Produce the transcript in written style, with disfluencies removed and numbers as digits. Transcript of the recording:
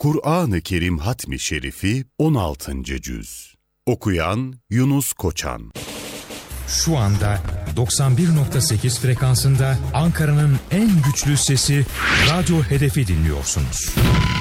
Kur'an-ı Kerim Hatmi Şerifi 16. Cüz. Okuyan Yunus Koçan. Şu anda 91.8 frekansında Ankara'nın en güçlü sesi Radyo Hedef'i dinliyorsunuz.